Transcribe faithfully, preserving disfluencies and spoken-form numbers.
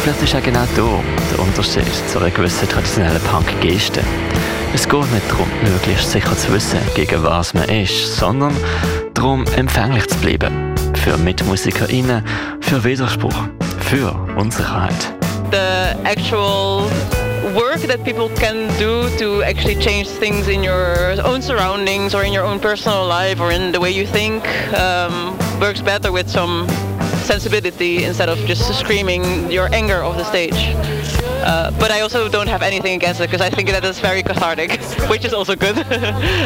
vielleicht ist auch genau da der Unterschied zu einer gewissen traditionellen Punk-Geste. Es geht nicht darum, möglichst sicher zu wissen, gegen was man ist, sondern darum, empfänglich zu bleiben. Für MitmusikerInnen, für Widerspruch, für Unsicherheit. The actual work that people can do to actually change things in your own surroundings or in your own personal life or in the way you think um, works better with some sensibility instead of just screaming your anger off the stage. Uh, but I also don't have anything against it because I think that is very cathartic, which is also good.